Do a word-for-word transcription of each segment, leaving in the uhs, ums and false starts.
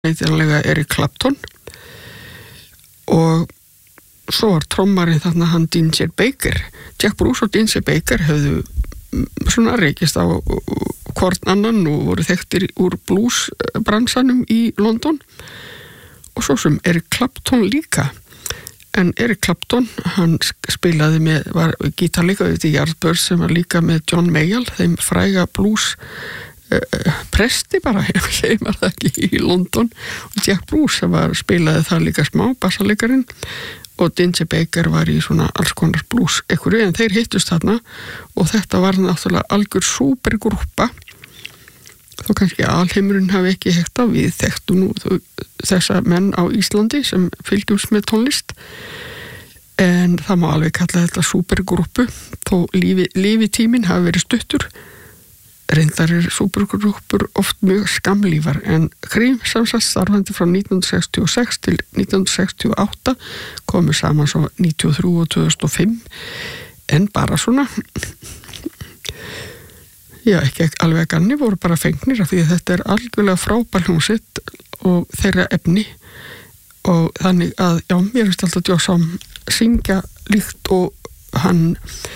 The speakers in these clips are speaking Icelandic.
heitanlega Eric Clapton og svo var trommarinn þarna hann Ginger Baker. Jack Bruce og Ginger Baker hefðu svona reykist á hvort annan og voru þekktir úr bluesbransanum í London og svo sem Eric Clapton líka. En Eric Clapton, hann spilaði með, var gítarleika auðvitað í Yardbirds sem var líka með John Mayall, þeim fræga blues uh, presti bara, segir maður það ekki, í London. Og Jack Bruce sem var, spilaði það líka smá, bassalekarinn, og Ginger Baker var í svona alls konar blues einhverju, en þeir hittust þarna og þetta var náttúrulega algjör súpergrúppa. Þó kannski alheimurinn hafi ekki hekta, við þekktu nú þessa menn á Íslandi sem fylgjumst með tónlist, en það má alveg kalla þetta súpergrúppu, þó lífi, lífitíminn hafi verið stuttur. Reyndar er súpergrúppur oft mjög skamlífar, en Cream samsagt starfandi frá nítján hundruð sextíu og sex til nítján hundruð sextíu og átta, komu saman svo níutíu og þrjú og tvö þúsund og fimm, en bara svona já, ekki alveg ganni, voru bara fengnir af því að þetta er algjörlega frábær hljómsveit og þeirra efni og þannig að, já, mér finnst alltaf Josh Homme syngja líkt og hann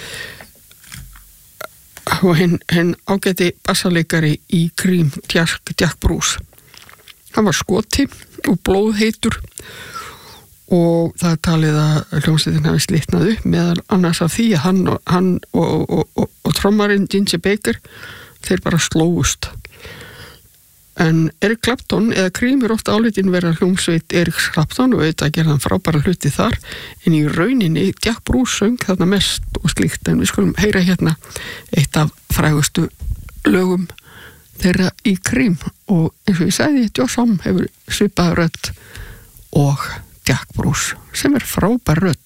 og hinn, hinn ágæti bassaleikari í Cream, Jack, Jack Bruce. Hann var skoti og blóðheitur og það er talið að hljómsveitin hafi slitnað upp meðal annars af því að hann og, hann og, og, og, og trommarinn Ginger Baker þeir bara slóust. En Eric Clapton eða Cream er ofta álitin vera hljómsveit Eric Clapton og auðvitað gerði hann frábæra hluti þar, en í rauninni Jack Bruce söng þarna mest og slíkt, en við skulum heyra hérna eitt af frægustu lögum þeirra í Cream og eins og ég sagði, Josh Homme hefur svipaða rödd og Jack Bruce sem er frábær rödd.